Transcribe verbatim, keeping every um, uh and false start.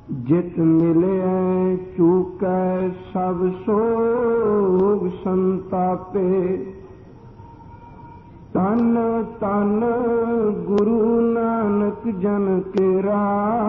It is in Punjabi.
जित मिले चूकै सब सोग संतापे। तन तन गुरु नानक जन केरा